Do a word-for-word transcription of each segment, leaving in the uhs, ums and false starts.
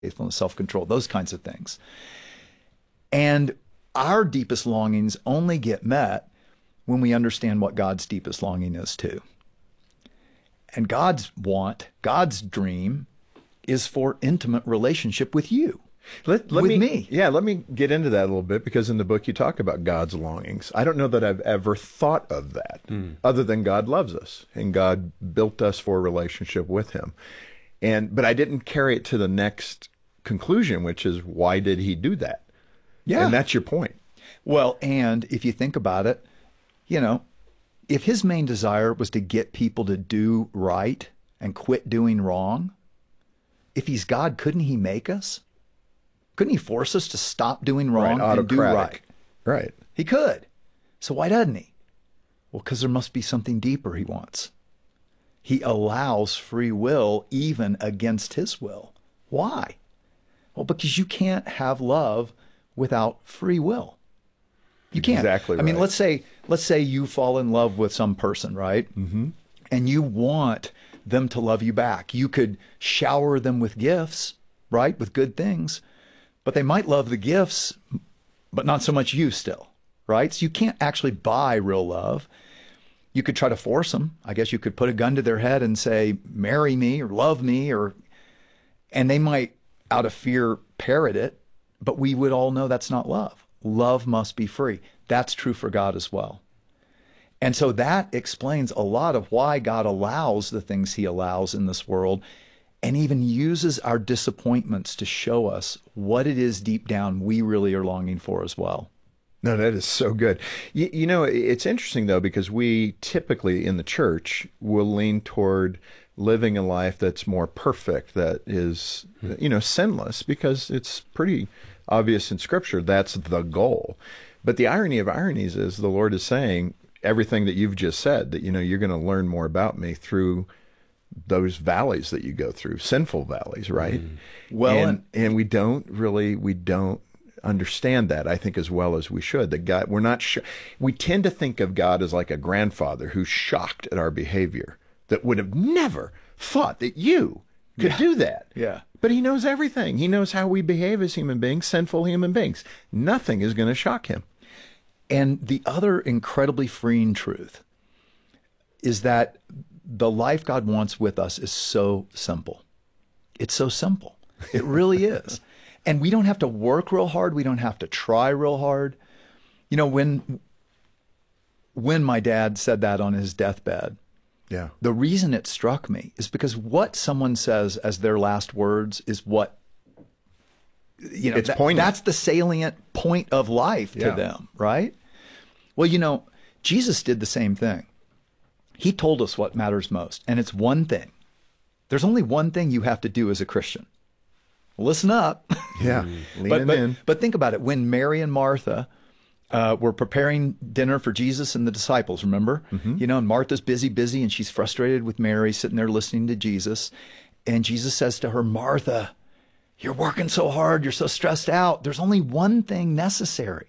faithfulness, self-control, those kinds of things. And our deepest longings only get met when we understand what God's deepest longing is too. And God's want, God's dream is for intimate relationship with you. Let, let with me, me. Yeah, let me get into that a little bit, because in the book you talk about God's longings. I don't know that I've ever thought of that, mm. other than God loves us and God built us for a relationship with him. And but I didn't carry it to the next conclusion, which is, why did he do that? Yeah. And that's your point. Well, and if you think about it, you know, if his main desire was to get people to do right and quit doing wrong, if he's God, couldn't he make us? Couldn't he force us to stop doing wrong right, and do right? Right. He could. So why doesn't he? Well, because there must be something deeper he wants. He allows free will even against his will. Why? Well, because you can't have love without free will. You can't. Exactly right. I mean, let's say let's say you fall in love with some person, right? Mm-hmm. And you want them to love you back. You could shower them with gifts, right? With good things. But they might love the gifts, but not so much you still, right? So you can't actually buy real love. You could try to force them. I guess you could put a gun to their head and say, marry me or love me, or, and they might, out of fear, parrot it. But we would all know that's not love. Love must be free. That's true for God as well. And so that explains a lot of why God allows the things he allows in this world, and even uses our disappointments to show us what it is deep down we really are longing for as well. No, that is so good. You, you know, it's interesting, though, because we typically in the church will lean toward living a life that's more perfect, that is, you know, sinless, because it's pretty obvious in Scripture that's the goal. But the irony of ironies is the Lord is saying everything that you've just said, that, you know, you're going to learn more about me through those valleys that you go through, sinful valleys, right? Mm. Well, and, and, and we don't really, we don't understand that, I think, as well as we should. That God, we're not sure. We tend to think of God as like a grandfather who's shocked at our behavior, that would have never thought that you could yeah. do that. Yeah. But he knows everything. He knows how we behave as human beings, sinful human beings. Nothing is going to shock him. And the other incredibly freeing truth is that the life God wants with us is so simple. It's so simple. It really is. And we don't have to work real hard. We don't have to try real hard. You know, when when my dad said that on his deathbed, yeah, the reason it struck me is because what someone says as their last words is what, you know, it's that, poignant. That's the salient point of life to yeah. them, right? Well, you know, Jesus did the same thing. He told us what matters most, and it's one thing. There's only one thing you have to do as a Christian. Listen up. Yeah, but, leaning but, in. But think about it. When Mary and Martha uh, were preparing dinner for Jesus and the disciples, remember? Mm-hmm. You know, and Martha's busy, busy, and she's frustrated with Mary sitting there listening to Jesus. And Jesus says to her, Martha, you're working so hard. You're so stressed out. There's only one thing necessary.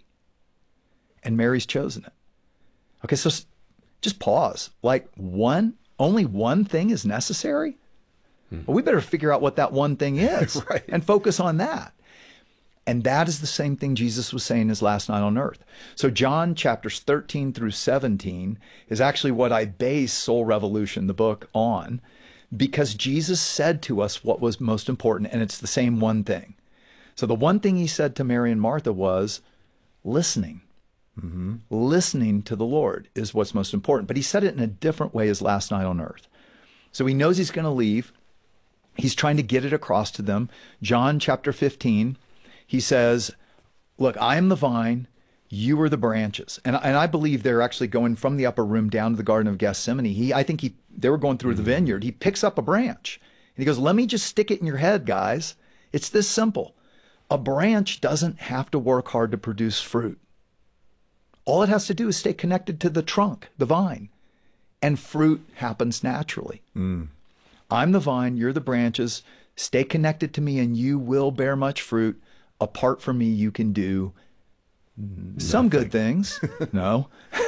And Mary's chosen it. Okay, so just pause. Like one, only one thing is necessary? Hmm. Well, we better figure out what that one thing is right. and focus on that. And that is the same thing Jesus was saying his last night on earth. So John chapters thirteen through seventeen is actually what I base Soul Revolution, the book, on, because Jesus said to us what was most important, and it's the same one thing. So the one thing he said to Mary and Martha was listening. Mm-hmm. Listening to the Lord is what's most important. But he said it in a different way his last night on earth. So he knows he's going to leave. He's trying to get it across to them. John chapter fifteen, he says, look, I am the vine, you are the branches. And, and I believe they're actually going from the upper room down to the Garden of Gethsemane. He, I think he, they were going through mm-hmm. the vineyard. He picks up a branch and he goes, let me just stick it in your head, guys. It's this simple. A branch doesn't have to work hard to produce fruit. All it has to do is stay connected to the trunk, the vine, and fruit happens naturally. Mm. I'm the vine, you're the branches. Stay connected to me and you will bear much fruit. Apart from me, you can do Nothing. Some good things. No.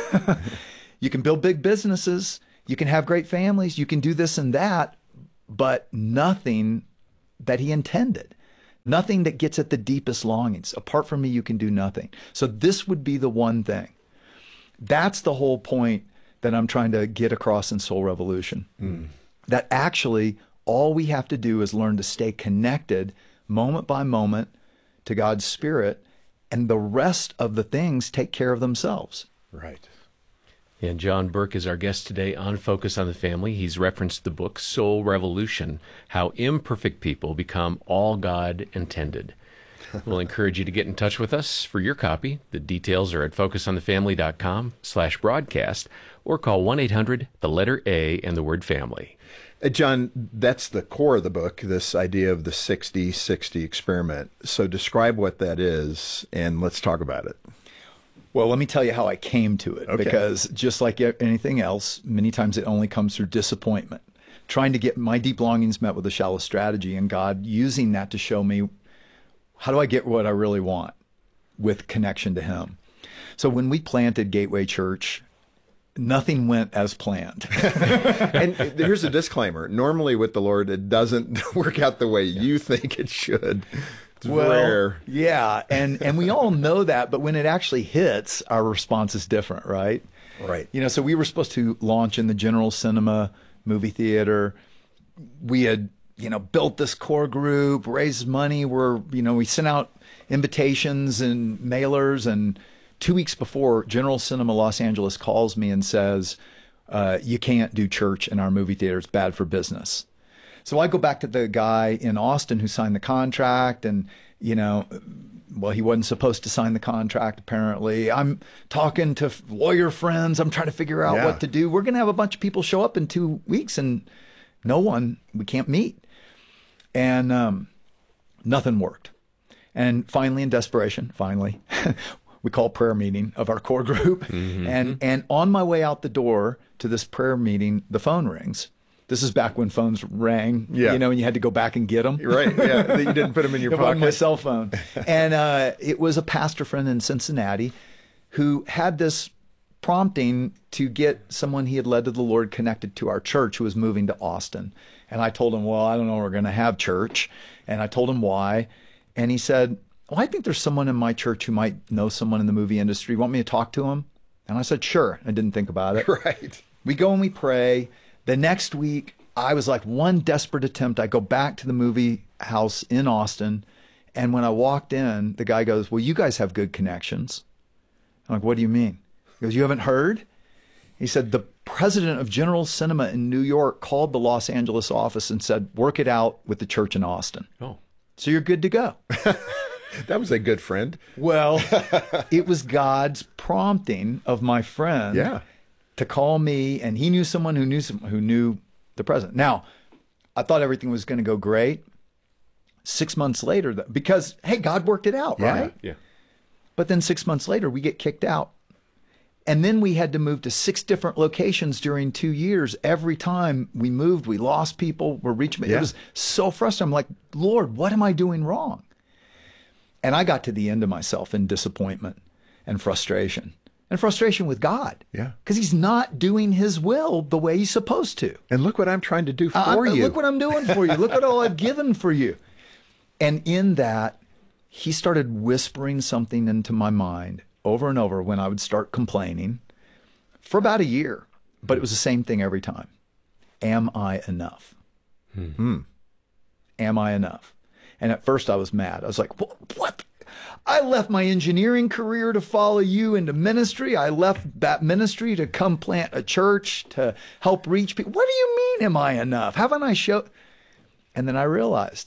You can build big businesses. You can have great families. You can do this and that, but nothing that he intended. Nothing that gets at the deepest longings. Apart from me, you can do nothing. So this would be the one thing. That's the whole point that I'm trying to get across in Soul Revolution. Mm. That actually all we have to do is learn to stay connected moment by moment to God's Spirit, and the rest of the things take care of themselves. Right. And John Burke is our guest today on Focus on the Family. He's referenced the book Soul Revolution, How Imperfect People Become All God Intended. We'll encourage you to get in touch with us for your copy. The details are at focusonthefamily.com slash broadcast, or call one eight hundred, the letter A, and the word family. Uh, John, that's the core of the book, this idea of the sixty sixty experiment. So describe what that is, and let's talk about it. Well, let me tell you how I came to it, okay. Because just like anything else, many times it only comes through disappointment. Trying to get my deep longings met with a shallow strategy, and God using that to show me, how do I get what I really want with connection to Him? So when we planted Gateway Church, nothing went as planned. And here's a disclaimer. Normally with the Lord, it doesn't work out the way you think it should. It's well, rare. Yeah, and, and we all know that, but when it actually hits, our response is different, right? Right. You know, so we were supposed to launch in the General Cinema movie theater. We had, you know, built this core group, raised money. We're, you know, we sent out invitations and mailers, and two weeks before, General Cinema Los Angeles calls me and says, uh, you can't do church in our movie theater. It's bad for business. So I go back to the guy in Austin who signed the contract, and, you know, well, he wasn't supposed to sign the contract, apparently. I'm talking to lawyer friends. I'm trying to figure out yeah. what to do. We're going to have a bunch of people show up in two weeks, and no one, we can't meet. And um, nothing worked. And finally, in desperation, finally, we call prayer meeting of our core group. Mm-hmm. And and on my way out the door to this prayer meeting, the phone rings. This is back when phones rang, yeah. you know, and you had to go back and get them. Right, yeah. You didn't put them in your pocket. On my cell phone. And uh, it was a pastor friend in Cincinnati who had this prompting to get someone he had led to the Lord connected to our church who was moving to Austin. And I told him, well, I don't know, we're going to have church. And I told him why. And he said, well, I think there's someone in my church who might know someone in the movie industry. Want me to talk to him? And I said, sure. I didn't think about it. Right. We go and we pray. The next week, I was like one desperate attempt. I go back to the movie house in Austin. And when I walked in, the guy goes, well, you guys have good connections. I'm like, what do you mean? He goes, you haven't heard? He said, the president of General Cinema in New York called the Los Angeles office and said, work it out with the church in Austin. Oh. So you're good to go. That was a good friend. Well, it was God's prompting of my friend. Yeah. To call me, and he knew someone who knew some, who knew the president. Now, I thought everything was going to go great. Six months later, because, hey, God worked it out, yeah, right? Yeah. But then six months later, we get kicked out. And then we had to move to six different locations during two years. Every time we moved, we lost people, we're reaching. Yeah. It was so frustrating. I'm like, Lord, what am I doing wrong? And I got to the end of myself in disappointment and frustration. And frustration with God. Yeah. Because He's not doing His will the way He's supposed to. And look what I'm trying to do for uh, you. Look what I'm doing for you. Look at all I've given for you. And in that, He started whispering something into my mind over and over when I would start complaining for about a year. But it was the same thing every time. Am I enough? Hmm. Am I enough? And at first I was mad. I was like, what? I left my engineering career to follow you into ministry. I left that ministry to come plant a church to help reach people. What do you mean, am I enough? Haven't I showed? And then I realized,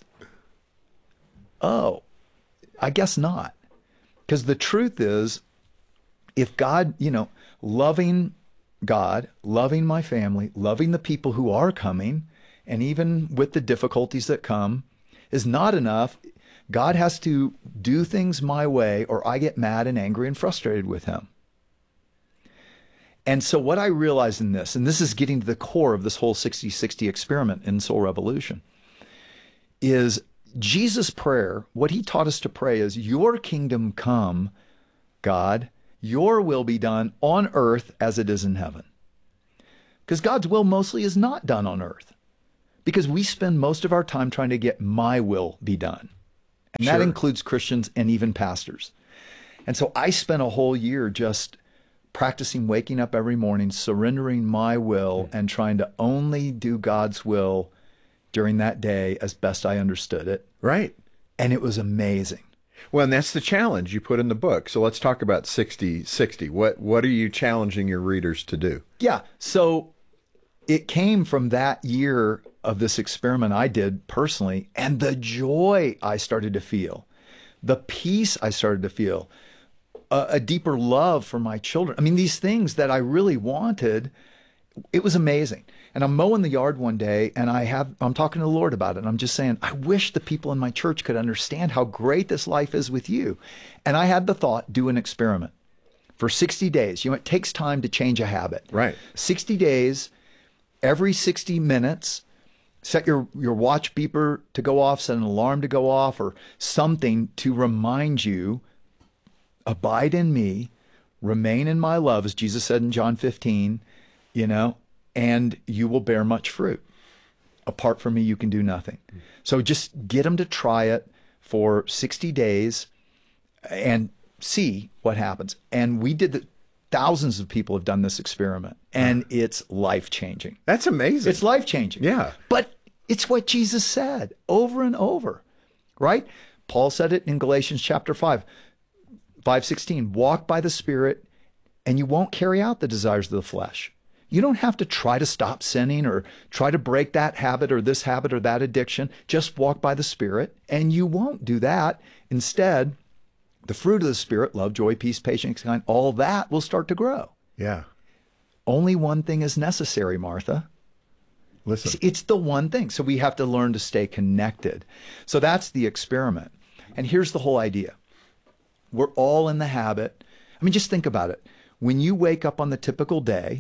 oh, I guess not. Because the truth is, if God, you know, loving God, loving my family, loving the people who are coming, and even with the difficulties that come, is not enough. God has to do things my way, or I get mad and angry and frustrated with Him. And so what I realized in this, and this is getting to the core of this whole sixty sixty experiment in Soul Revolution, is Jesus' prayer. What He taught us to pray is, your kingdom come, God, your will be done on earth as it is in heaven. Because God's will mostly is not done on earth. Because we spend most of our time trying to get my will be done. And Sure. that includes Christians and even pastors. And so I spent a whole year just practicing waking up every morning, surrendering my will, and trying to only do God's will during that day as best I understood it. Right. And it was amazing. Well, and that's the challenge you put in the book. So let's talk about sixty sixty. What what are you challenging your readers to do? Yeah. So it came from that year of this experiment I did personally, and the joy I started to feel, the peace I started to feel, a, a deeper love for my children. I mean, these things that I really wanted, it was amazing. And I'm mowing the yard one day, and I have I'm talking to the Lord about it. And I'm just saying, I wish the people in my church could understand how great this life is with you. And I had the thought, do an experiment for sixty days. You know, it takes time to change a habit. Right. sixty days, every sixty minutes, set your, your watch beeper to go off, set an alarm to go off, or something to remind you, abide in me, remain in my love, as Jesus said in John fifteen, you know, and you will bear much fruit. Apart from me, you can do nothing. So just get them to try it for sixty days and see what happens. And we did the, thousands of people have done this experiment, and it's life-changing. That's amazing. It's life-changing. Yeah. But it's what Jesus said over and over, right? Paul said it in Galatians chapter five, five sixteen, walk by the Spirit and you won't carry out the desires of the flesh. You don't have to try to stop sinning or try to break that habit or this habit or that addiction. Just walk by the Spirit and you won't do that. Instead, the fruit of the Spirit, love, joy, peace, patience, kind, all that will start to grow. Yeah. Only one thing is necessary, Martha. Listen. It's the one thing. So we have to learn to stay connected. So that's the experiment. And here's the whole idea. We're all in the habit. I mean, just think about it. When you wake up on the typical day,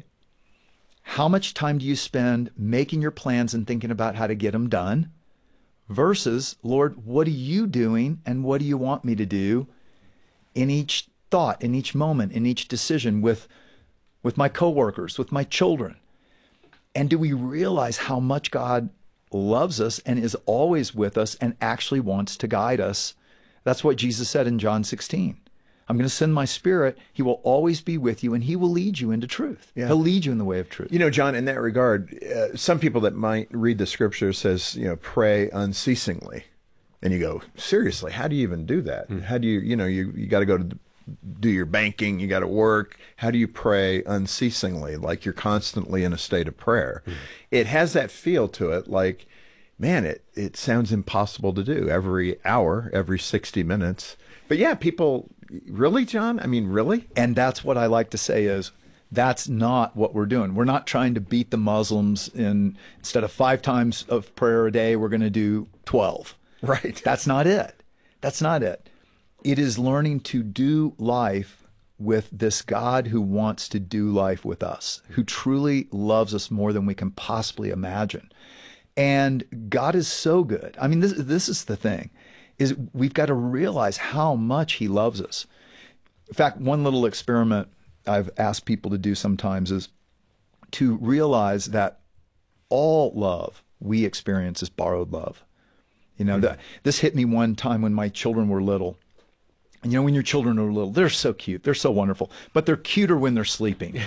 how much time do you spend making your plans and thinking about how to get them done versus, Lord, what are you doing and what do you want me to do in each thought, in each moment, in each decision with, with my coworkers, with my children? And do we realize how much God loves us and is always with us and actually wants to guide us? That's what Jesus said in John sixteen. I'm going to send my Spirit. He will always be with you, and he will lead you into truth. Yeah. He'll lead you in the way of truth. You know, John, in that regard, uh, some people that might read the scripture says, you know, pray unceasingly. And you go, seriously, how do you even do that? Mm. How do you, you know, you, you got to go to do your banking, you got to work. How do you pray unceasingly, like you're constantly in a state of prayer? Mm. It has that feel to it, like, man, it, it sounds impossible to do every hour, every sixty minutes. But yeah, people, really, John? I mean, really? And that's what I like to say is, that's not what we're doing. We're not trying to beat the Muslims in, instead of five times of prayer a day, we're going to do twelve. Right. That's not it. That's not it. It is learning to do life with this God who wants to do life with us, who truly loves us more than we can possibly imagine. And God is so good. I mean, this, this is the thing, is we've got to realize how much he loves us. In fact, one little experiment I've asked people to do sometimes is to realize that all love we experience is borrowed love. You know, mm-hmm. the, this hit me one time when my children were little. And you know, when your children are little, they're so cute. They're so wonderful. But they're cuter when they're sleeping.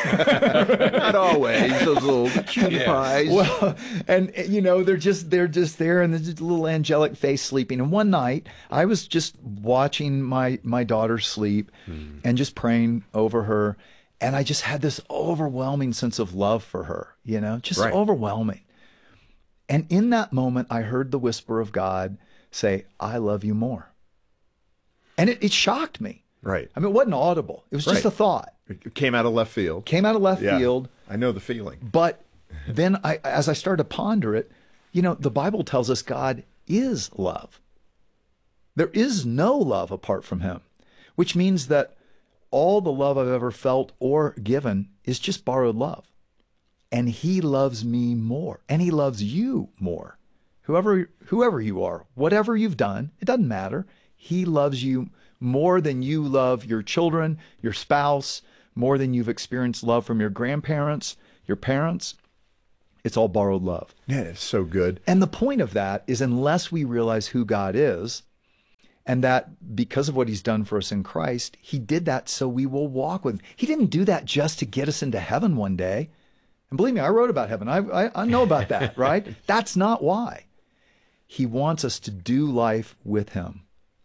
Not always. Those little cutie Yeah. pies. Well, and you know, they're just they're just there and there's just a little angelic face sleeping. And one night I was just watching my my daughter sleep mm. and just praying over her. And I just had this overwhelming sense of love for her, you know, just Right. overwhelming. And in that moment, I heard the whisper of God say, I love you more. And it, it shocked me. Right. I mean, it wasn't audible. It was just Right. a thought. It came out of left field. Came out of left Yeah. field. I know the feeling. But then I, as I started to ponder it, you know, the Bible tells us God is love. There is no love apart from him, which means that all the love I've ever felt or given is just borrowed love. And he loves me more, and he loves you more. Whoever, whoever you are, whatever you've done, it doesn't matter. He loves you more than you love your children, your spouse, more than you've experienced love from your grandparents, your parents. It's all borrowed love. Yeah, it's so good. And the point of that is, unless we realize who God is, And that because of what he's done for us in Christ, he did that so we will walk with him. He didn't do that just to get us into heaven one day. And believe me, I wrote about heaven. I, I, I know about that, right? That's not why. He wants us to do life with him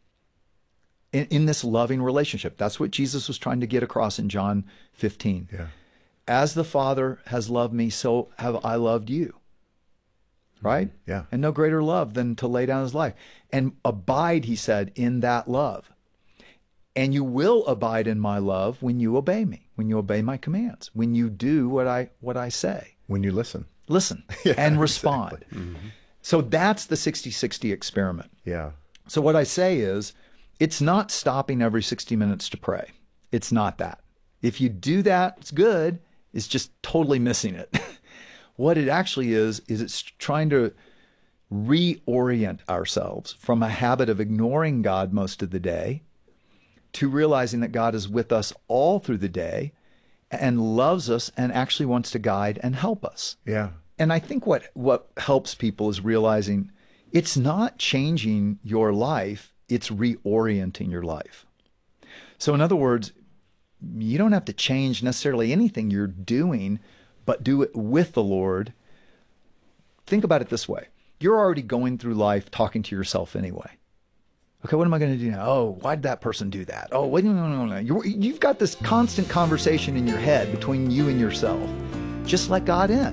in, in this loving relationship. That's what Jesus was trying to get across in John fifteen. Yeah. As the Father has loved me, so have I loved you. Right? Yeah. And no greater love than to lay down his life. And abide, he said, in that love. And you will abide in my love when you obey me, when you obey my commands, when you do what I what I say. When you listen. Listen Yeah, and respond. exactly. Mm-hmm. So that's the sixty sixty experiment. Yeah. So what I say is, it's not stopping every sixty minutes to pray. It's not that. If you do that, it's good. It's just totally missing it. What it actually is, is it's trying to reorient ourselves from a habit of ignoring God most of the day to realizing that God is with us all through the day and loves us and actually wants to guide and help us. Yeah. And I think what, what helps people is realizing it's not changing your life, it's reorienting your life. So in other words, you don't have to change necessarily anything you're doing, but do it with the Lord. Think about it this way. You're already going through life talking to yourself anyway. Okay, what am I going to do now? Oh, why did that person do that? Oh, wait, no, no, no, no. You're, you've got this constant conversation in your head between you and yourself. Just let God in.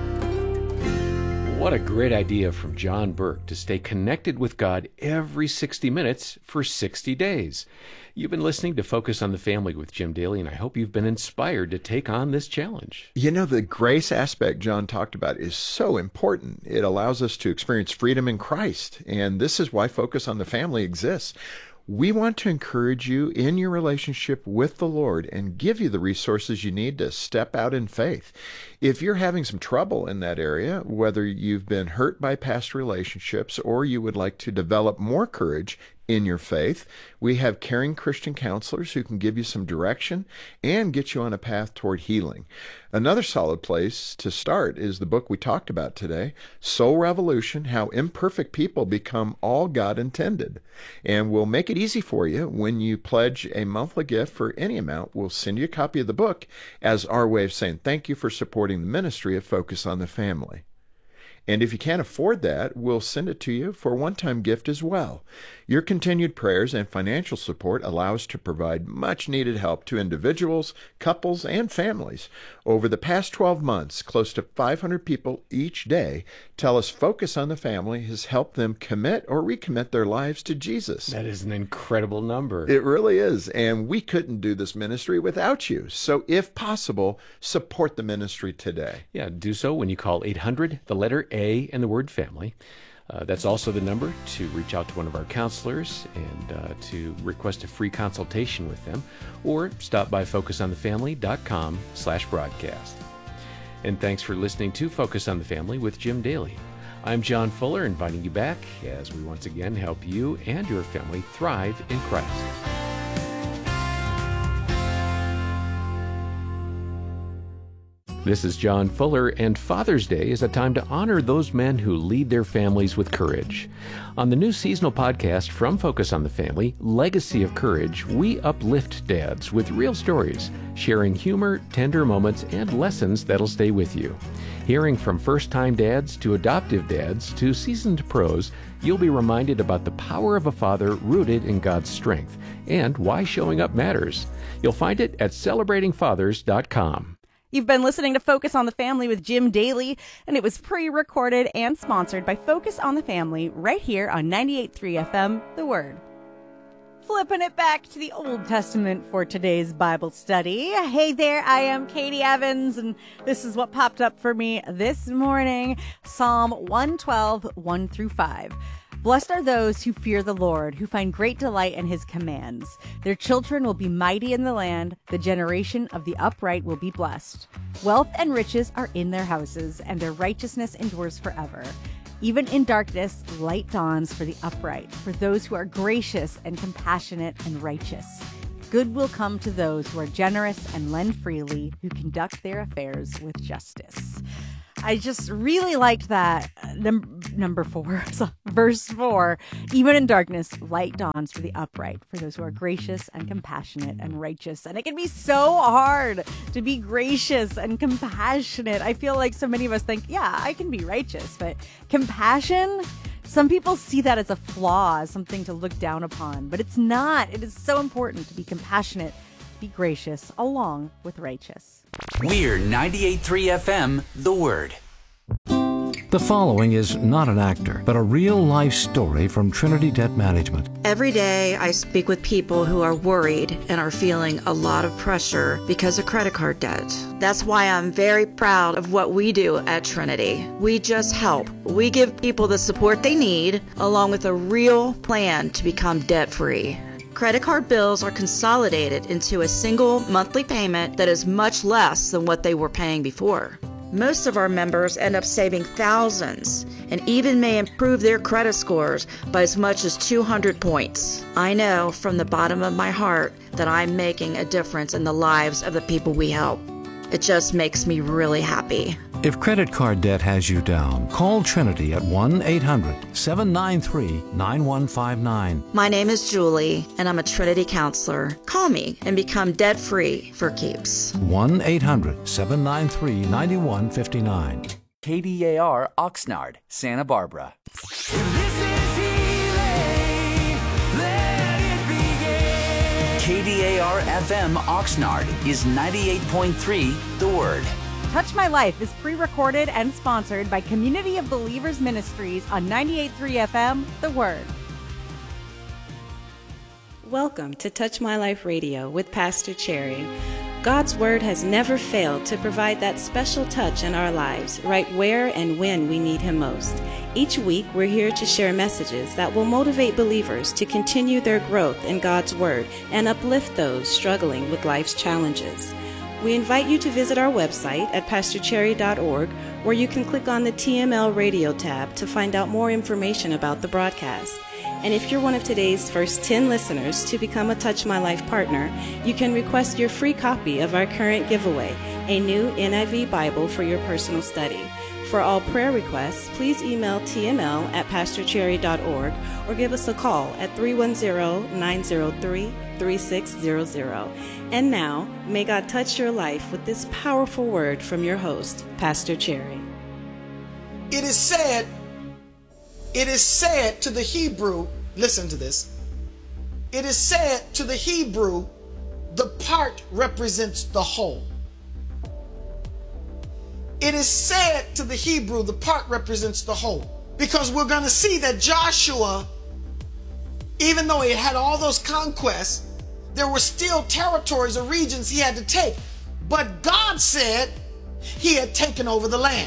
What a great idea from John Burke to stay connected with God every sixty minutes for sixty days. You've been listening to Focus on the Family with Jim Daly, and I hope you've been inspired to take on this challenge. You know, the grace aspect John talked about is so important. It allows us to experience freedom in Christ, and this is why Focus on the Family exists. We want to encourage you in your relationship with the Lord and give you the resources you need to step out in faith. If you're having some trouble in that area, whether you've been hurt by past relationships or you would like to develop more courage in your faith, we have caring Christian counselors who can give you some direction and get you on a path toward healing. Another solid place to start is the book we talked about today, Soul Revolution, How Imperfect People Become All God Intended. And we'll make it easy for you. When you pledge a monthly gift for any amount, we'll send you a copy of the book as our way of saying thank you for supporting the ministry of Focus on the Family. And if you can't afford that, we'll send it to you for a one-time gift as well. Your continued prayers and financial support allow us to provide much-needed help to individuals, couples, and families. Over the past twelve months, close to five hundred people each day tell us Focus on the Family has helped them commit or recommit their lives to Jesus. That is an incredible number. It really is, and we couldn't do this ministry without you. So if possible, support the ministry today. Yeah, do so when you call eight hundred, the letter A, and the word family. Uh, that's also the number to reach out to one of our counselors and uh, to request a free consultation with them, or stop by focusonthefamily.com slash broadcast. And thanks for listening to Focus on the Family with Jim Daly. I'm John Fuller, inviting you back as we once again help you and your family thrive in Christ. This is John Fuller, and Father's Day is a time to honor those men who lead their families with courage. On the new seasonal podcast from Focus on the Family, Legacy of Courage, we uplift dads with real stories, sharing humor, tender moments, and lessons that'll stay with you. Hearing from first-time dads to adoptive dads to seasoned pros, you'll be reminded about the power of a father rooted in God's strength and why showing up matters. You'll find it at celebrating fathers dot com. You've been listening to Focus on the Family with Jim Daly, and it was pre-recorded and sponsored by Focus on the Family right here on ninety-eight point three F M, The Word. Flipping it back to the Old Testament for today's Bible study. Hey there, I am Katie Evans, and this is what popped up for me this morning. Psalm one twelve, one through five. Blessed are those who fear the Lord, who find great delight in his commands. Their children will be mighty in the land. The generation of the upright will be blessed. Wealth and riches are in their houses, and their righteousness endures forever. Even in darkness, light dawns for the upright, for those who are gracious and compassionate and righteous. Good will come to those who are generous and lend freely, who conduct their affairs with justice. I just really liked that. Uh, num- number four, so verse four. Even in darkness, light dawns for the upright, for those who are gracious and compassionate and righteous. And it can be so hard to be gracious and compassionate. I feel like so many of us think, yeah, I can be righteous, but compassion, some people see that as a flaw, as something to look down upon, but it's not. It is so important to be compassionate, be gracious, along with righteous. We're ninety-eight point three F M, The Word. The following is not an actor, but a real-life story from Trinity Debt Management. Every day I speak with people who are worried and are feeling a lot of pressure because of credit card debt. That's why I'm very proud of what we do at Trinity. We just help. We give people the support they need, along with a real plan to become debt-free. Credit card bills are consolidated into a single monthly payment that is much less than what they were paying before. Most of our members end up saving thousands and even may improve their credit scores by as much as two hundred points. I know from the bottom of my heart that I'm making a difference in the lives of the people we help. It just makes me really happy. If credit card debt has you down, call Trinity at one eight hundred seven nine three nine one five nine. My name is Julie, and I'm a Trinity counselor. Call me and become debt-free for keeps. one eight hundred seven nine three nine one five nine. K D A R Oxnard, Santa Barbara. K D A R F M Oxnard is ninety-eight point three The Word. Touch My Life is pre-recorded and sponsored by Community of Believers Ministries on ninety-eight point three F M, The Word. Welcome to Touch My Life Radio with Pastor Cherry. God's Word has never failed to provide that special touch in our lives, right where and when we need Him most. Each week, we're here to share messages that will motivate believers to continue their growth in God's Word and uplift those struggling with life's challenges. We invite you to visit our website at pastor cherry dot org, where you can click on the T M L Radio tab to find out more information about the broadcast. And if you're one of today's first ten listeners to become a Touch My Life partner, you can request your free copy of our current giveaway, a new N I V Bible for your personal study. For all prayer requests, please email T M L at pastor cherry dot org or give us a call at three one zero nine zero three three six zero zero. And now, may God touch your life with this powerful word from your host, Pastor Cherry. It is said, it is said to the Hebrew, listen to this. It is said to the Hebrew, the part represents the whole. It is said to the Hebrew, the part represents the whole. Because we're going to see that Joshua, even though he had all those conquests, there were still territories or regions he had to take. But God said he had taken over the land.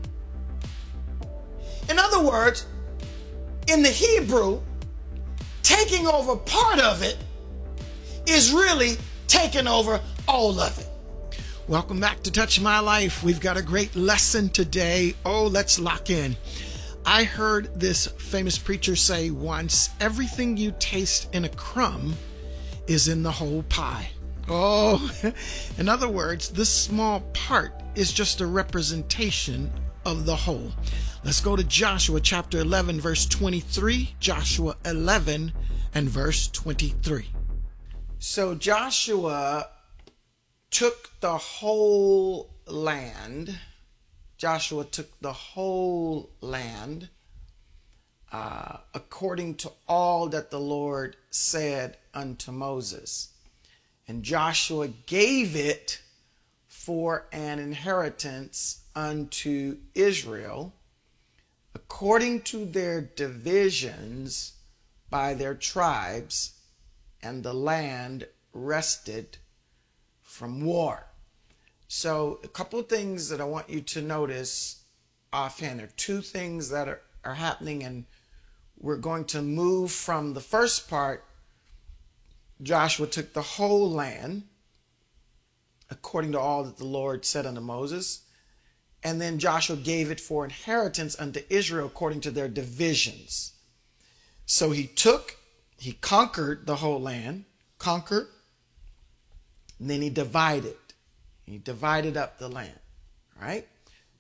In other words, in the Hebrew, taking over part of it is really taking over all of it. Welcome back to Touch My Life. We've got a great lesson today. Oh, let's lock in. I heard this famous preacher say once, everything you taste in a crumb is in the whole pie. Oh, in other words, this small part is just a representation of the whole. Let's go to Joshua chapter eleven, verse twenty-three. Joshua eleven and verse twenty-three. So Joshua took the whole land. Joshua took the whole land uh, according to all that the Lord said unto Moses. And Joshua gave it for an inheritance unto Israel, according to their divisions by their tribes, and the land rested from war. So a couple of things that I want you to notice offhand. There are two things that are, are happening, and we're going to move from the first part. Joshua took the whole land according to all that the Lord said unto Moses. And then Joshua gave it for inheritance unto Israel according to their divisions. So he took, he conquered the whole land, conquered, and then he divided. He divided up the land, right?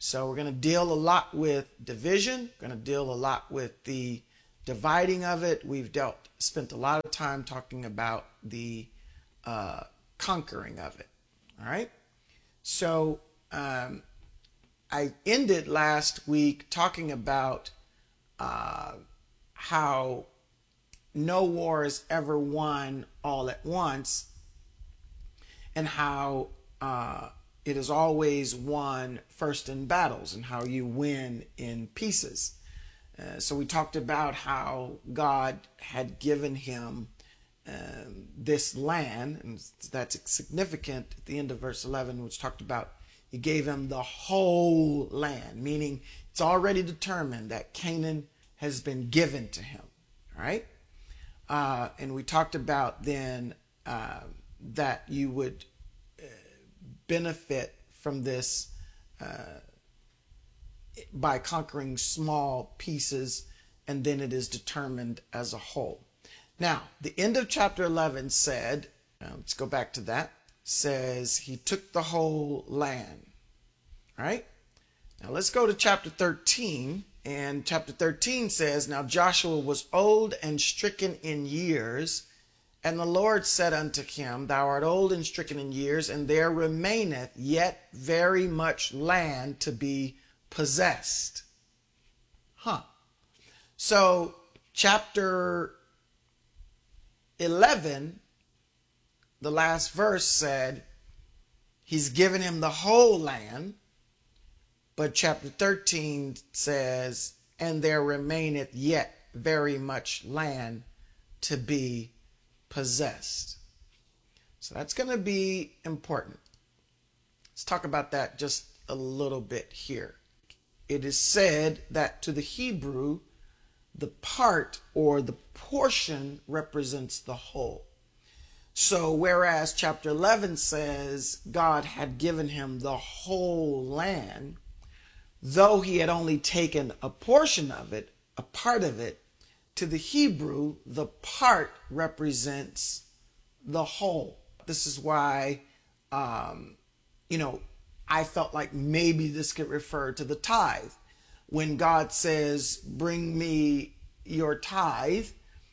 So we're going to deal a lot with division, going to deal a lot with the dividing of it. We've dealt, spent a lot of time talking about the uh, conquering of it. All right. So um, I ended last week talking about uh, how no war is ever won all at once, and how uh, it is always won first in battles, and how you win in pieces. Uh, so we talked about how God had given him um, this land, and that's significant at the end of verse eleven, which talked about he gave him the whole land, meaning it's already determined that Canaan has been given to him. All right. Uh, and we talked about then uh, that you would uh, benefit from this uh, by conquering small pieces, and then it is determined as a whole. Now, the end of chapter eleven said, uh, let's go back to that, says he took the whole land. All right? Now let's go to chapter thirteen. And chapter thirteen says, now Joshua was old and stricken in years, and the Lord said unto him, thou art old and stricken in years, and there remaineth yet very much land to be possessed. Huh. So chapter eleven, the last verse said, he's given him the whole land. But chapter thirteen says, and there remaineth yet very much land to be possessed. So that's going to be important. Let's talk about that just a little bit here. It is said that to the Hebrew, the part or the portion represents the whole. So whereas chapter eleven says God had given him the whole land, though he had only taken a portion of it, a part of it, to the Hebrew, the part represents the whole. This is why, um, you know, I felt like maybe this could refer to the tithe. When God says, bring me your tithe,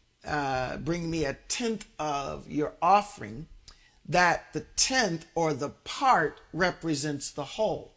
uh, bring me a tenth of your offering, that the tenth or the part represents the whole.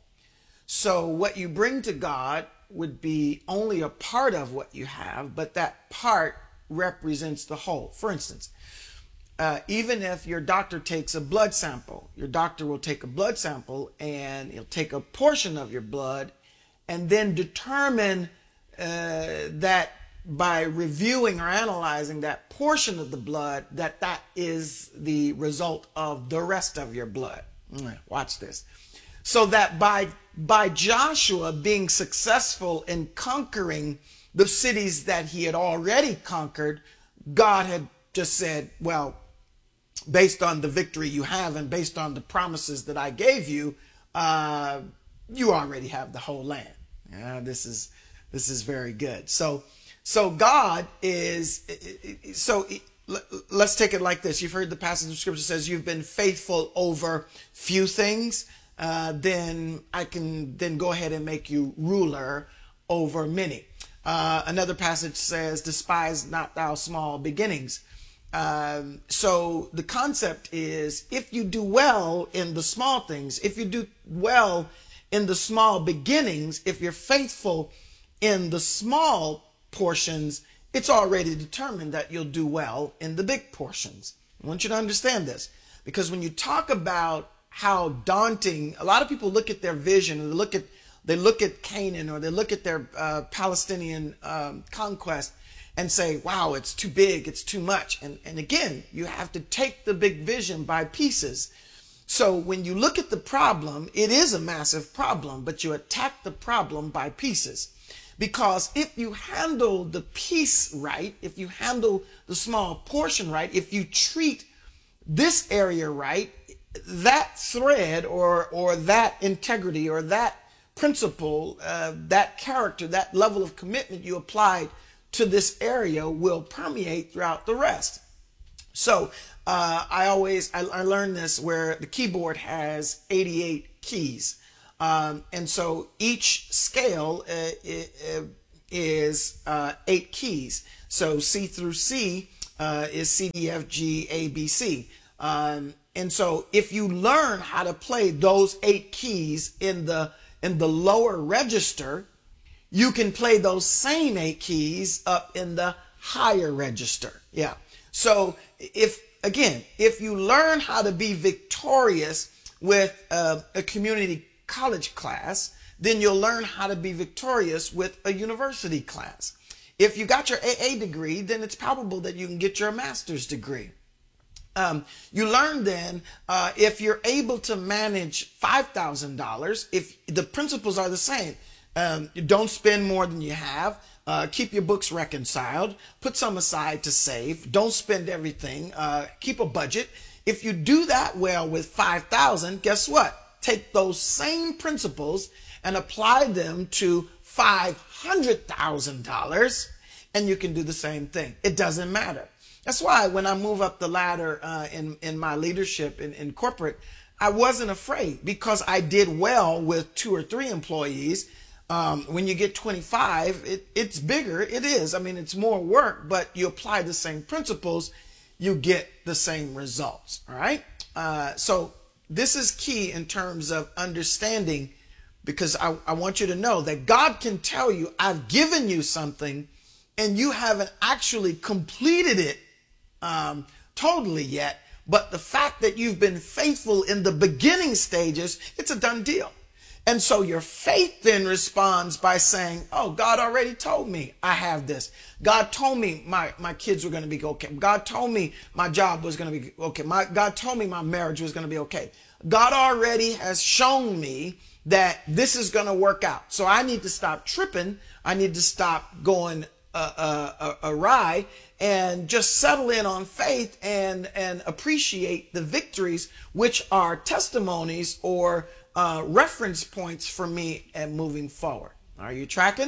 So what you bring to God would be only a part of what you have, but that part represents the whole. For instance, uh, even if your doctor takes a blood sample, your doctor will take a blood sample and he'll take a portion of your blood and then determine uh, that by reviewing or analyzing that portion of the blood, that that is the result of the rest of your blood. Watch this. So that by by Joshua being successful in conquering the cities that he had already conquered, God had just said, well, based on the victory you have and based on the promises that I gave you, uh, you already have the whole land. Yeah, this is this is very good. So so God is so. Let's take it like this. You've heard the passage of scripture says you've been faithful over few things. Uh, then I can then go ahead and make you ruler over many. Uh, another passage says, despise not thou small beginnings. Um, so the concept is, if you do well in the small things, if you do well in the small beginnings, if you're faithful in the small portions, it's already determined that you'll do well in the big portions. I want you to understand this, because when you talk about how daunting, a lot of people look at their vision, or they look at they look at Canaan, or they look at their uh, Palestinian um, conquest and say, wow, it's too big, it's too much. And, and again, you have to take the big vision by pieces. So when you look at the problem, it is a massive problem, but you attack the problem by pieces. Because if you handle the piece right, if you handle the small portion right, if you treat this area right, that thread or or that integrity or that principle, uh, that character, that level of commitment you applied to this area will permeate throughout the rest. So uh, I always, I, I learned this where the keyboard has eighty-eight keys. Um, and so each scale uh, is uh, eight keys. So C through C uh, is C, D, F, G, A, B, C. Um, and so if you learn how to play those eight keys in the in the lower register, you can play those same eight keys up in the higher register. Yeah. So if, again, if you learn how to be victorious with uh, a community college class, then you'll learn how to be victorious with a university class. If you got your A A degree, then it's probable that you can get your master's degree. Um, you learn then, uh, if you're able to manage five thousand dollars, if the principles are the same, um, you don't spend more than you have, uh, keep your books reconciled, put some aside to save, don't spend everything, uh, keep a budget. If you do that well with five thousand, guess what? Take those same principles and apply them to five hundred thousand dollars, and you can do the same thing. It doesn't matter. That's why when I move up the ladder uh, in, in my leadership in, in corporate, I wasn't afraid because I did well with two or three employees. Um, when you get twenty-five, it, it's bigger. It is. I mean, it's more work, but you apply the same principles, you get the same results. All right. Uh, so this is key in terms of understanding, because I, I want you to know that God can tell you, I've given you something and you haven't actually completed it um, totally yet. But the fact that you've been faithful in the beginning stages, it's a done deal. And so your faith then responds by saying, oh, God already told me I have this. God told me my, my kids were going to be okay. God told me my job was going to be okay. My, God told me my marriage was going to be okay. God already has shown me that this is going to work out. So I need to stop tripping. I need to stop going uh, uh, uh, awry and just settle in on faith and, and appreciate the victories, which are testimonies or Uh, reference points for me and moving forward. Are you tracking?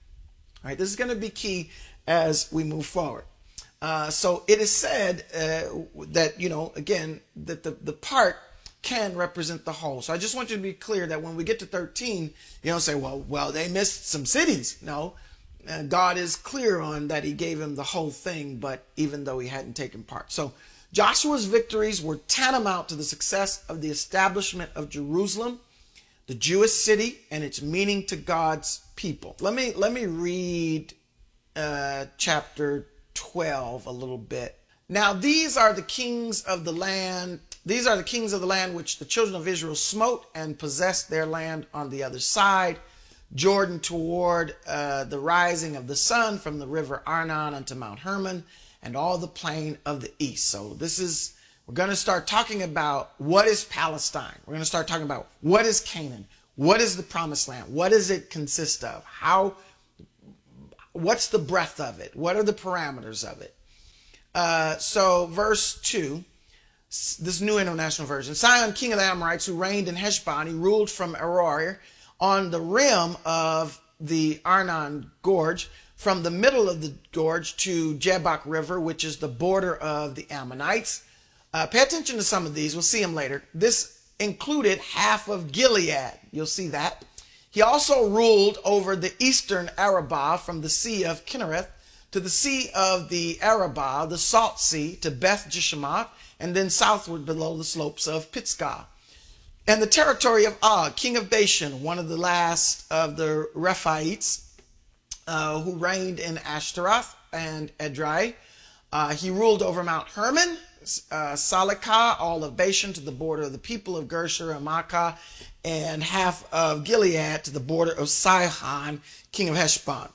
All right, this is going to be key as we move forward. Uh, so it is said uh, that, you know, again, that the, the part can represent the whole. So I just want you to be clear that when we get to thirteen, you don't say, well, well, they missed some cities. No, uh, God is clear on that he gave him the whole thing, but even though he hadn't taken part. So Joshua's victories were tantamount to the success of the establishment of Jerusalem, the Jewish city, and its meaning to God's people. Let me let me read uh, chapter twelve a little bit. Now these are the kings of the land. These are the kings of the land which the children of Israel smote and possessed their land on the other side, Jordan, toward uh, the rising of the sun from the river Arnon unto Mount Hermon, and all the plain of the east. So this is, we're going to start talking about what is Palestine. We're going to start talking about what is Canaan? What is the promised land? What does it consist of? How, what's the breadth of it? What are the parameters of it? Uh, so verse two, this New International Version. Sihon, king of the Amorites, who reigned in Heshbon, he ruled from Aroer on the rim of the Arnon Gorge, from the middle of the gorge to Jabbok River, which is the border of the Ammonites. Uh, pay attention to some of these. We'll see them later. This included half of Gilead. You'll see that. He also ruled over the eastern Arabah from the Sea of Kinnereth to the Sea of the Arabah, the Salt Sea, to Beth Jeshimoth, and then southward below the slopes of Pisgah. And the territory of Og, king of Bashan, one of the last of the Rephaites, Uh, who reigned in Ashtaroth and Edrei. Uh, he ruled over Mount Hermon, uh, Salikah, all of Bashan to the border of the people of Gersher and Makkah, and half of Gilead to the border of Sihon, king of Heshbon.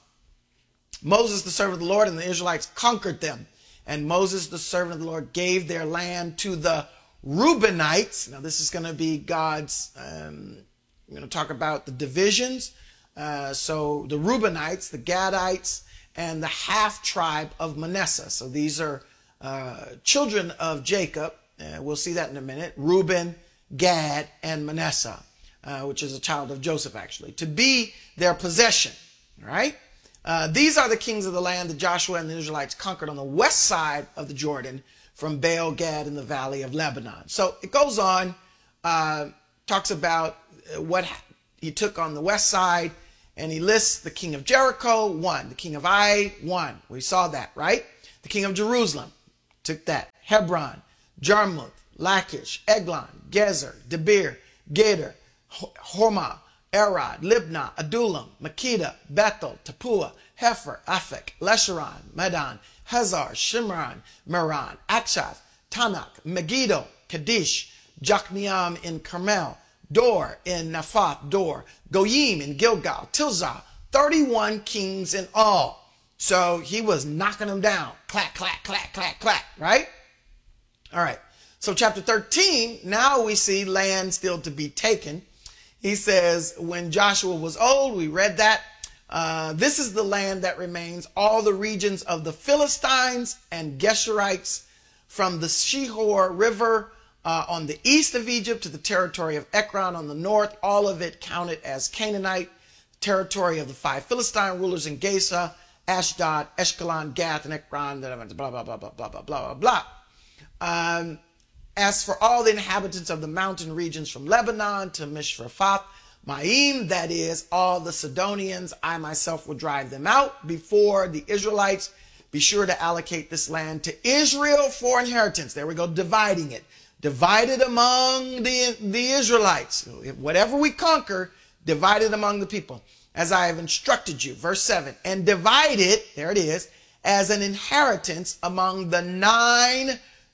Moses, the servant of the Lord, and the Israelites conquered them. And Moses, the servant of the Lord, gave their land to the Reubenites. Now, this is going to be God's, um, we're going to talk about the divisions. Uh, so the Reubenites, the Gadites, and the half tribe of Manasseh. So these are uh, children of Jacob. Uh, we'll see that in a minute. Reuben, Gad, and Manasseh, uh, which is a child of Joseph, actually, to be their possession. All right. Uh, these are the kings of the land that Joshua and the Israelites conquered on the west side of the Jordan, from Baal Gad in the valley of Lebanon. So it goes on, uh, talks about what he took on the west side, and he lists the king of Jericho, one. The king of Ai, one. We saw that, right? The king of Jerusalem, took that. Hebron, Jarmuth, Lachish, Eglon, Gezer, Debir, Gader, Hormah, Arad, Libnah, Adullam, Makkedah, Bethel, Tapua, Hefer, Aphek, Lesharon, Medan, Hazar, Shimron, Meron, Akshaph, Tanakh, Megiddo, Kadesh, Jokneam in Carmel, Dor in Naphath, Dor, Goyim in Gilgal, Tilzah, thirty-one kings in all. So he was knocking them down. Clack, clack, clack, clack, clack, right? All right. So chapter thirteen, now we see land still to be taken. He says, when Joshua was old, we read that. Uh, this is the land that remains, all the regions of the Philistines and Geshurites from the Shihor River uh, on the east of Egypt to the territory of Ekron on the north, all of it counted as Canaanite, territory of the five Philistine rulers in Gaza, Ashdod, Eshkelon, Gath, and Ekron, blah, blah, blah, blah, blah, blah, blah, blah, blah. Um, As for all the inhabitants of the mountain regions from Lebanon to Mishrafath Maim, that is, all the Sidonians, I myself will drive them out before the Israelites. Be sure to allocate this land to Israel for inheritance. There we go, dividing it. Divided among the, the Israelites. Whatever we conquer, divided among the people. As I have instructed you. Verse seven. And divide it, there it is, as an inheritance among the nine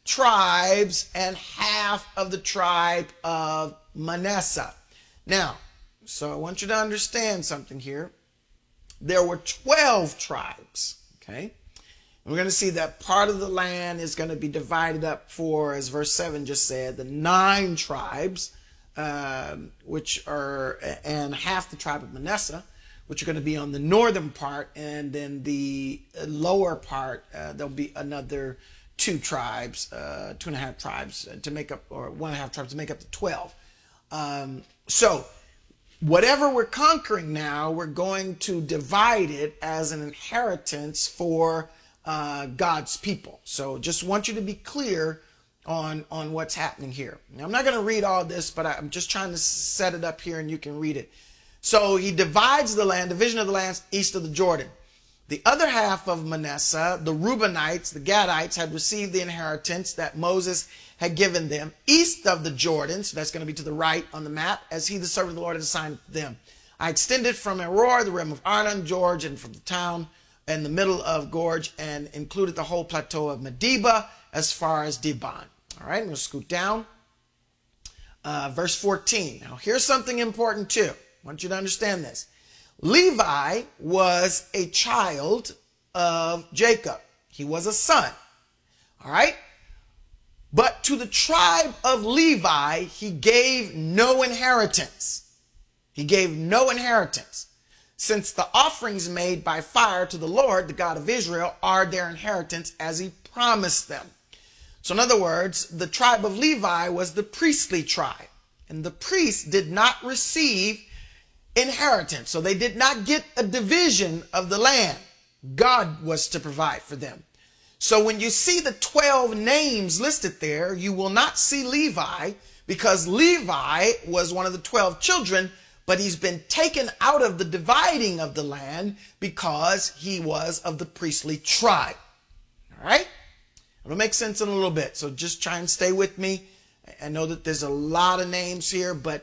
tribes and half of the tribe of Manasseh. Now, so I want you to understand something here. There were twelve tribes, okay? And we're going to see that part of the land is going to be divided up for, as verse seven just said, the nine tribes, uh, which are, and half the tribe of Manasseh, which are going to be on the northern part, and then the lower part, uh, there'll be another two tribes, uh, two and a half tribes to make up, or one and a half tribes to make up the twelve. Um, so whatever we're conquering now, we're going to divide it as an inheritance for uh, God's people. So just want you to be clear on, on what's happening here. Now, I'm not going to read all this, but I'm just trying to set it up here and you can read it. So he divides the land, division of the lands east of the Jordan. The other half of Manasseh, the Reubenites, the Gadites, had received the inheritance that Moses had given them east of the Jordan. So that's going to be to the right on the map, as he, the servant of the Lord, had assigned them. I extended from Aror, the rim of Arnon, George, and from the town in the middle of Gorge, and included the whole plateau of Medeba as far as Dibon. All right, I'm going to scoot down. Uh, verse fourteen. Now, here's something important too. I want you to understand this. Levi was a child of Jacob. He was a son. All right. But to the tribe of Levi, he gave no inheritance. He gave no inheritance. Since the offerings made by fire to the Lord, the God of Israel, are their inheritance as he promised them. So in other words, the tribe of Levi was the priestly tribe. And the priests did not receive inheritance. So they did not get a division of the land. God was to provide for them. So when you see the twelve names listed there, you will not see Levi, because Levi was one of the twelve children, but he's been taken out of the dividing of the land because he was of the priestly tribe. All right? It'll make sense in a little bit. So just try and stay with me. I know that there's a lot of names here, but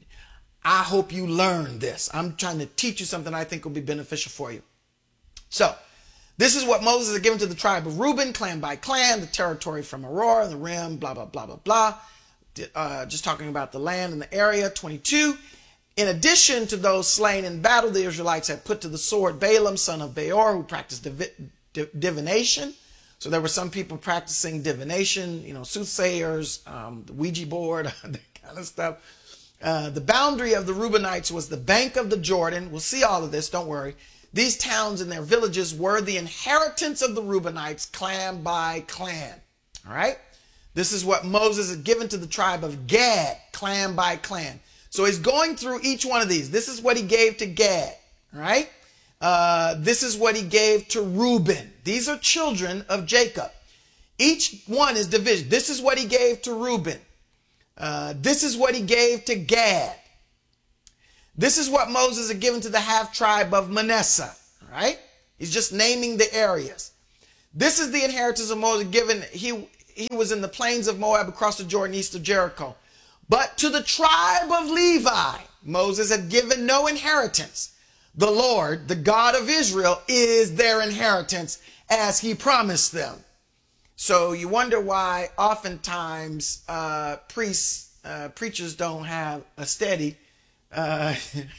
I hope you learn this. I'm trying to teach you something I think will be beneficial for you. So, this is what Moses had given to the tribe of Reuben, clan by clan, the territory from Aurora, the rim, blah, blah, blah, blah, blah. Uh, just talking about the land and the area. twenty-two. In addition to those slain in battle, the Israelites had put to the sword Balaam, son of Beor, who practiced div div divination. So there were some people practicing divination, you know, soothsayers, um, the Ouija board, that kind of stuff. Uh, the boundary of the Reubenites was the bank of the Jordan. We'll see all of this, don't worry. These towns and their villages were the inheritance of the Reubenites, clan by clan. All right? This is what Moses had given to the tribe of Gad, clan by clan. So he's going through each one of these. This is what he gave to Gad. All right? Uh, this is what he gave to Reuben. These are children of Jacob. Each one is division. This is what he gave to Reuben. Uh, this is what he gave to Gad. This is what Moses had given to the half tribe of Manasseh, right? He's just naming the areas. This is the inheritance of Moses given. He, he was in the plains of Moab across the Jordan east of Jericho. But to the tribe of Levi, Moses had given no inheritance. The Lord, the God of Israel, is their inheritance as he promised them. So you wonder why oftentimes uh, priests, uh, preachers don't have a steady. Uh,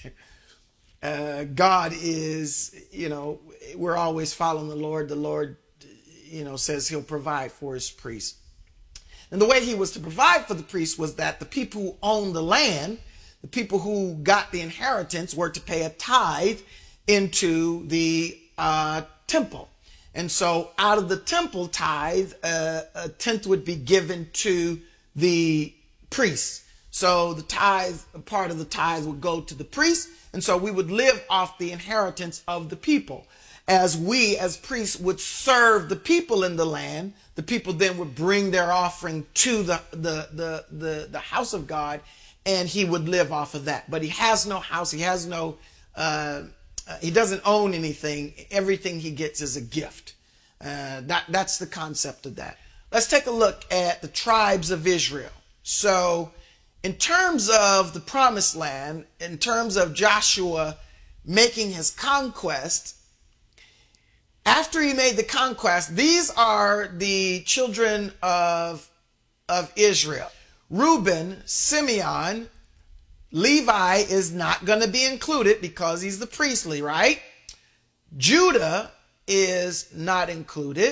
uh, God is, you know, we're always following the Lord. The Lord, you know, says he'll provide for his priests. And the way he was to provide for the priests was that the people who owned the land, the people who got the inheritance, were to pay a tithe into the uh, temple. And so out of the temple tithe, uh, a tenth would be given to the priests. So the tithe, part of the tithe would go to the priests. And so we would live off the inheritance of the people. As we, as priests, would serve the people in the land, the people then would bring their offering to the, the, the, the, the house of God, and he would live off of that. But he has no house. He has no, uh, he doesn't own anything. Everything he gets is a gift. Uh, that, that's the concept of that. Let's take a look at the tribes of Israel. So in terms of the promised land, in terms of Joshua making his conquest, after he made the conquest, these are the children of, of Israel. Reuben, Simeon, Levi is not going to be included because he's the priestly, right? Judah is not included.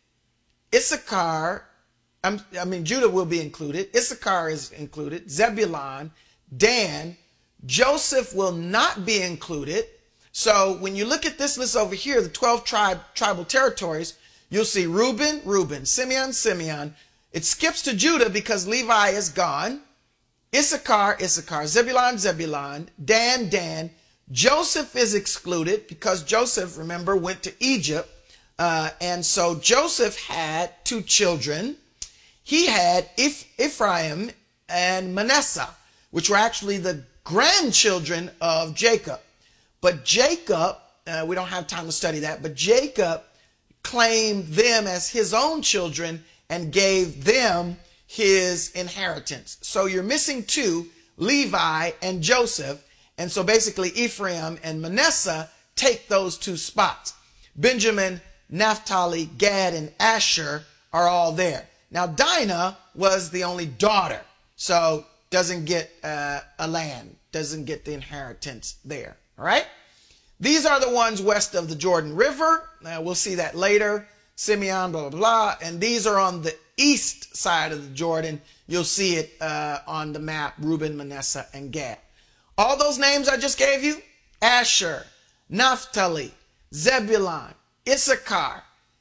Issachar, I'm, I mean, Judah will be included. Issachar is included. Zebulun, Dan, Joseph will not be included. So when you look at this list over here, the twelve tribe, tribal territories, you'll see Reuben, Reuben, Simeon, Simeon. It skips to Judah because Levi is gone. Issachar, Issachar, Zebulun, Zebulun, Dan, Dan. Joseph is excluded because Joseph, remember, went to Egypt. Uh, and so Joseph had two children. He had Eph- Ephraim and Manasseh, which were actually the grandchildren of Jacob. But Jacob, uh, we don't have time to study that, but Jacob claimed them as his own children and gave them his inheritance. So you're missing two, Levi and Joseph. And so basically Ephraim and Manasseh take those two spots. Benjamin, Naphtali, Gad, and Asher are all there. Now Dinah was the only daughter, so doesn't get uh, a land, doesn't get the inheritance there. All right. These are the ones west of the Jordan River. Uh, we'll see that later. Simeon, blah, blah, blah. And these are on the east side of the Jordan. You'll see it uh, on the map, Reuben, Manasseh, and Gad. All those names I just gave you, Asher, Naphtali, Zebulun, Issachar,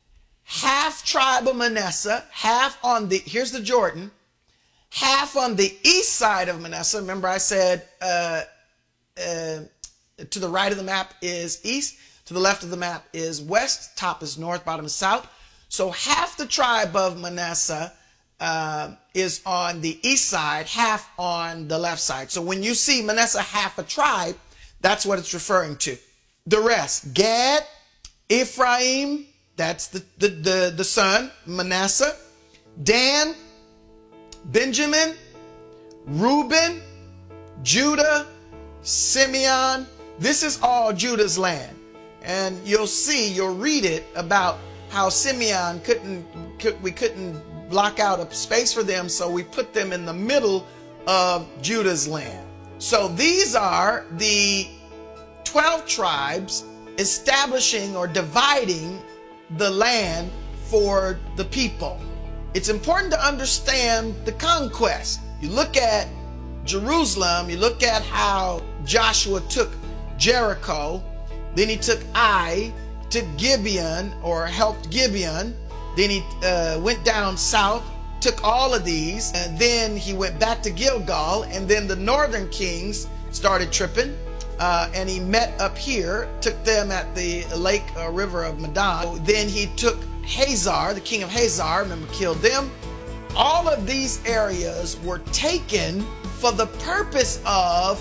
half tribe of Manasseh, half on the, here's the Jordan, half on the east side of Manasseh. Remember I said, uh, uh, to the right of the map is east. To the left of the map is west. Top is north, bottom is south. So half the tribe of Manasseh uh, is on the east side, half on the left side. So when you see Manasseh half a tribe, that's what it's referring to. The rest, Gad, Ephraim, that's the, the, the, the son, Manasseh, Dan, Benjamin, Reuben, Judah, Simeon. This is all Judah's land. And you'll see, you'll read it about how Simeon couldn't, could, we couldn't block out a space for them, so we put them in the middle of Judah's land. So these are the twelve tribes establishing or dividing the land for the people. It's important to understand the conquest. You look at Jerusalem, you look at how Joshua took Jericho, then he took Ai, took Gibeon, or helped Gibeon, then he uh, went down south, took all of these, and then he went back to Gilgal, and then the northern kings started tripping, uh, and he met up here, took them at the lake uh, river of Medan. Then he took Hazar, the king of Hazar, remember, killed them. All of these areas were taken for the purpose of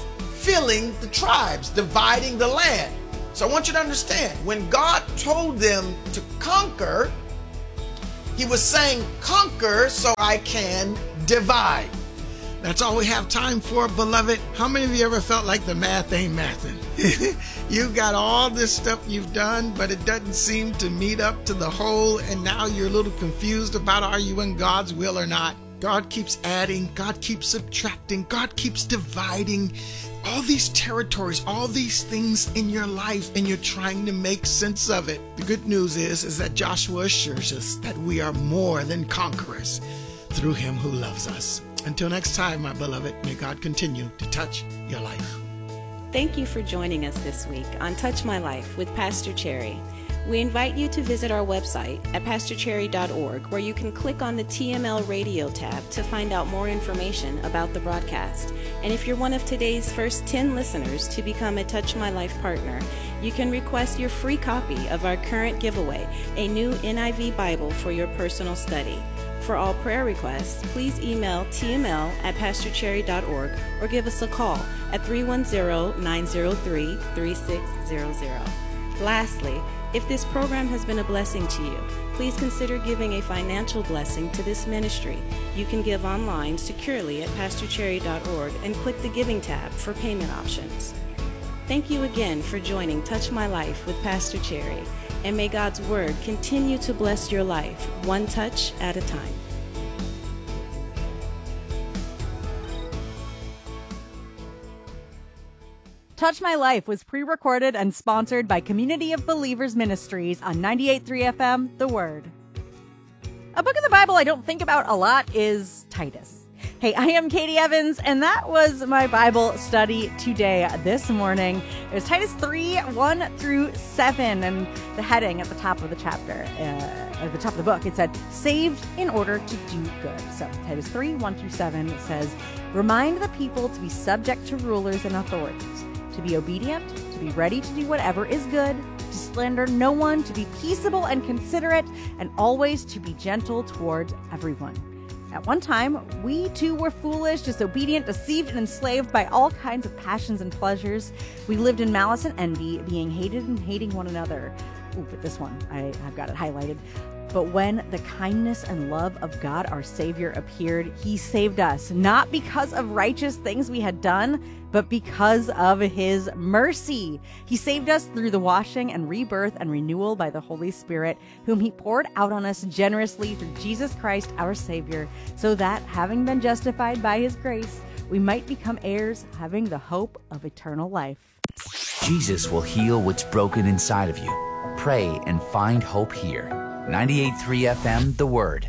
filling the tribes, dividing the land. So I want you to understand, when God told them to conquer, he was saying, conquer so I can divide. That's all we have time for, beloved. How many of you ever felt like the math ain't mathing? You got all this stuff you've done, but it doesn't seem to meet up to the whole, and now you're a little confused about are you in God's will or not? God keeps adding, God keeps subtracting, God keeps dividing all these territories, all these things in your life, and you're trying to make sense of it. The good news is, is that Joshua assures us that we are more than conquerors through him who loves us. Until next time, my beloved, may God continue to touch your life. Thank you for joining us this week on Touch My Life with Pastor Cherry. We invite you to visit our website at pastor cherry dot org, where you can click on the T M L Radio tab to find out more information about the broadcast. And if you're one of today's first ten listeners to become a Touch My Life partner, you can request your free copy of our current giveaway, a new N I V Bible for your personal study. For all prayer requests, please email T M L at pastor cherry dot org or give us a call at three one zero, nine zero three, three six zero zero. Lastly, if this program has been a blessing to you, please consider giving a financial blessing to this ministry. You can give online securely at pastor cherry dot org and click the Giving tab for payment options. Thank you again for joining Touch My Life with Pastor Cherry, and may God's Word continue to bless your life, one touch at a time. Touch My Life was pre-recorded and sponsored by Community of Believers Ministries on ninety-eight point three F M, The Word. A book of the Bible I don't think about a lot is Titus. Hey, I am Katie Evans, and that was my Bible study today, this morning. It was Titus three, one through seven, and the heading at the top of the chapter, uh, at the top of the book, it said, saved in order to do good. So Titus three, one through seven, it says, remind the people to be subject to rulers and authorities, to be obedient, to be ready to do whatever is good, to slander no one, to be peaceable and considerate, and always to be gentle toward everyone. At one time, we too were foolish, disobedient, deceived, and enslaved by all kinds of passions and pleasures. We lived in malice and envy, being hated and hating one another. Ooh, but this one, I, I've got it highlighted. But when the kindness and love of God, our Savior, appeared, he saved us, not because of righteous things we had done, but because of his mercy. He saved us through the washing and rebirth and renewal by the Holy Spirit, whom he poured out on us generously through Jesus Christ, our Savior, so that, having been justified by his grace, we might become heirs, having the hope of eternal life. Jesus will heal what's broken inside of you. Pray and find hope here. ninety-eight point three F M, The Word.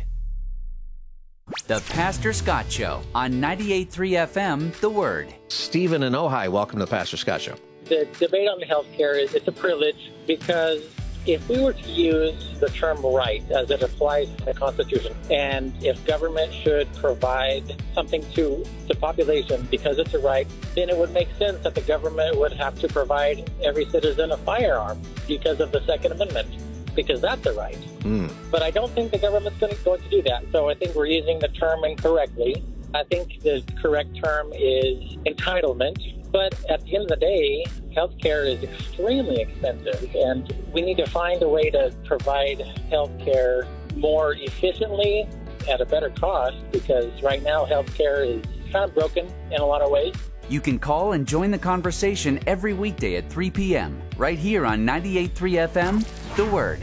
The Pastor Scott Show on ninety-eight point three F M, The Word. Stephen in Ojai, welcome to the Pastor Scott Show. The debate on health care is it's a privilege because if we were to use the term right as it applies to the Constitution, and if government should provide something to the population because it's a right, then it would make sense that the government would have to provide every citizen a firearm because of the Second Amendment, because that's a right. Mm. But I don't think the government's going to, going to do that. So I think we're using the term incorrectly. I think the correct term is entitlement. But at the end of the day, healthcare is extremely expensive, and we need to find a way to provide healthcare more efficiently at a better cost, because right now healthcare is kind of broken in a lot of ways. You can call and join the conversation every weekday at three p.m. right here on ninety-eight point three F M, The Word.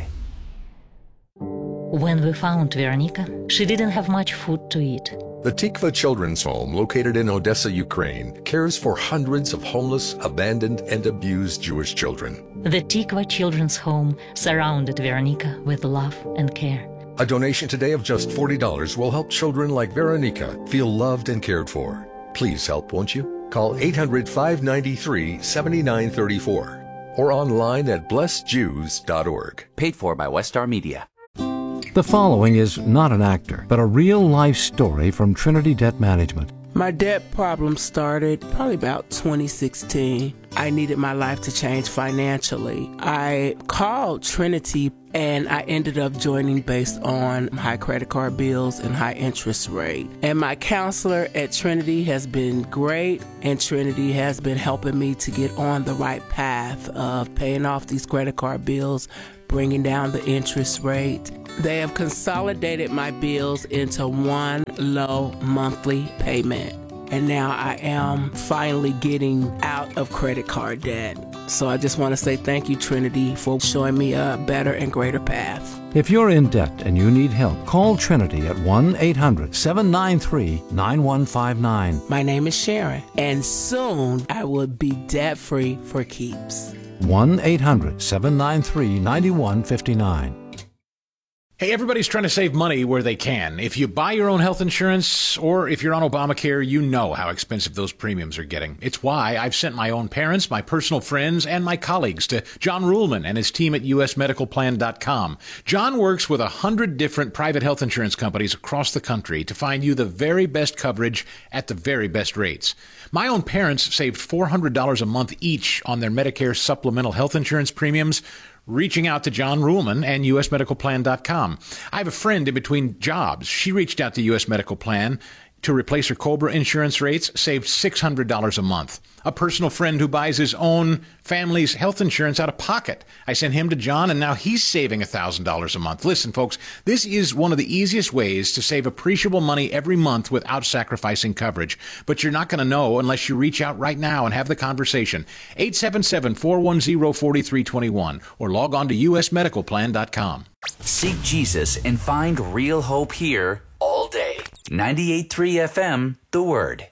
When we found Veronica, she didn't have much food to eat. The Tikva Children's Home, located in Odessa, Ukraine, cares for hundreds of homeless, abandoned, and abused Jewish children. The Tikva Children's Home surrounded Veronica with love and care. A donation today of just forty dollars will help children like Veronica feel loved and cared for. Please help, won't you? Call eight hundred, five nine three, seven nine three four or online at blessed jews dot org. Paid for by Westar Media. The following is not an actor, but a real-life story from Trinity Debt Management. My debt problem started probably about twenty sixteen. I needed my life to change financially. I called Trinity and I ended up joining based on high credit card bills and high interest rate. And my counselor at Trinity has been great, and Trinity has been helping me to get on the right path of paying off these credit card bills, bringing down the interest rate. They have consolidated my bills into one low monthly payment. And now I am finally getting out of credit card debt. So I just want to say thank you, Trinity, for showing me a better and greater path. If you're in debt and you need help, call Trinity at one eight hundred seven nine three nine one five nine. My name is Sharon, and soon I will be debt-free for keeps. one eight hundred seven nine three nine one five nine. Hey, everybody's trying to save money where they can. If you buy your own health insurance or if you're on Obamacare, you know how expensive those premiums are getting. It's why I've sent my own parents, my personal friends, and my colleagues to John Ruhlman and his team at U S medical plan dot com. John works with a hundred different private health insurance companies across the country to find you the very best coverage at the very best rates. My own parents saved four hundred dollars a month each on their Medicare supplemental health insurance premiums, reaching out to John Ruhlman and U S medical plan dot com. I have a friend in between jobs. She reached out to U S Medical Plan to replace her COBRA insurance rates, saved six hundred dollars a month. A personal friend who buys his own family's health insurance out of pocket. I sent him to John, and now he's saving one thousand dollars a month. Listen, folks, this is one of the easiest ways to save appreciable money every month without sacrificing coverage. But you're not going to know unless you reach out right now and have the conversation. eight seven seven, four one zero, four three two one or log on to U S medical plan dot com. Seek Jesus and find real hope here all day. ninety-eight point three F M, The Word.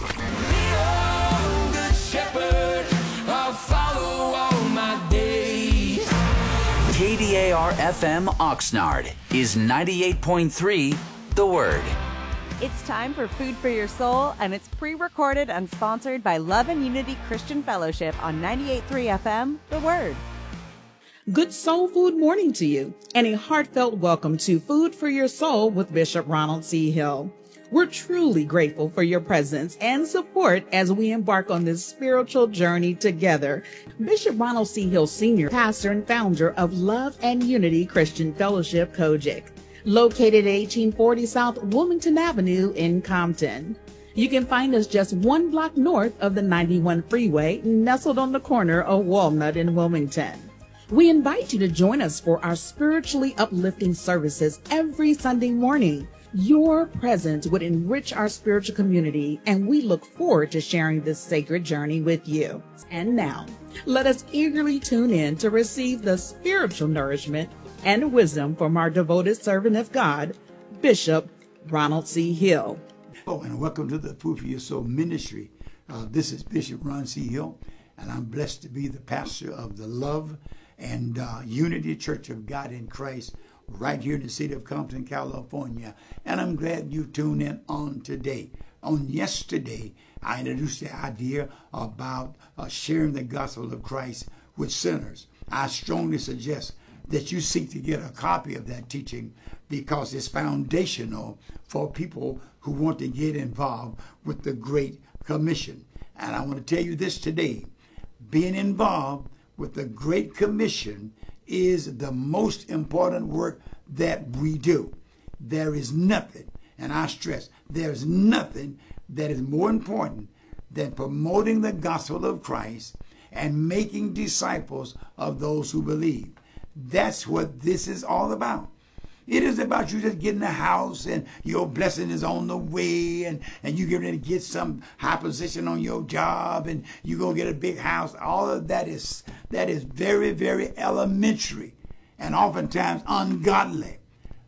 K D A R F M Oxnard is ninety-eight point three, The Word. It's time for Food for Your Soul, and it's pre-recorded and sponsored by Love and Unity Christian Fellowship on ninety-eight point three F M, The Word. Good soul food morning to you, and a heartfelt welcome to Food for Your Soul with Bishop Ronald C. Hill. We're truly grateful for your presence and support as we embark on this spiritual journey together. Bishop Ronald C. Hill Senior, pastor and founder of Love and Unity Christian Fellowship, Kojic, located at eighteen forty South Wilmington Avenue in Compton. You can find us just one block north of the ninety-one freeway, nestled on the corner of Walnut and Wilmington. We invite you to join us for our spiritually uplifting services every Sunday morning. Your presence would enrich our spiritual community, and we look forward to sharing this sacred journey with you. And now, let us eagerly tune in to receive the spiritual nourishment and wisdom from our devoted servant of God, Bishop Ronald C. Hill. Oh, and welcome to the Food for Your Soul ministry. Uh, this is Bishop Ron C. Hill, and I'm blessed to be the pastor of the Love and uh, Unity Church of God in Christ right here in the city of Compton, California. And I'm glad you tuned in on today. On yesterday, I introduced the idea about uh, sharing the gospel of Christ with sinners. I strongly suggest that you seek to get a copy of that teaching because it's foundational for people who want to get involved with the Great Commission. And I want to tell you this today. Being involved with the Great Commission is the most important work that we do. There is nothing, and I stress, there's nothing that is more important than promoting the gospel of Christ and making disciples of those who believe. That's what this is all about. It is about you just getting a house and your blessing is on the way and, and you get ready to get some high position on your job and you go get a big house. All of that is that is very, very elementary and oftentimes ungodly.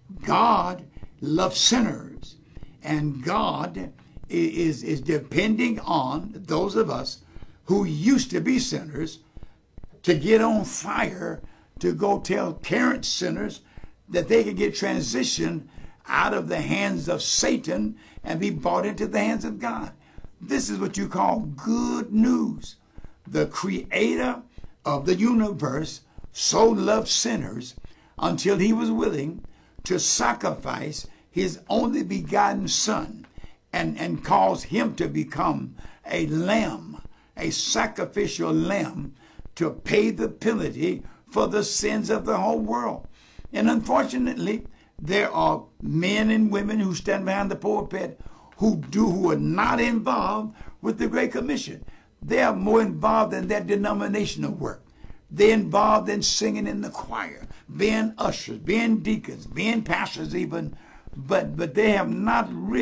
God loves sinners, and God is, is depending on those of us who used to be sinners to get on fire to go tell current sinners that they could get transitioned out of the hands of Satan and be brought into the hands of God. This is what you call good news. The creator of the universe so loved sinners until he was willing to sacrifice his only begotten son and, and cause him to become a lamb, a sacrificial lamb to pay the penalty for the sins of the whole world. And unfortunately, there are men and women who stand behind the pulpit who do who are not involved with the Great Commission. They are more involved in their denominational work. They're involved in singing in the choir, being ushers, being deacons, being pastors even, but but they have not really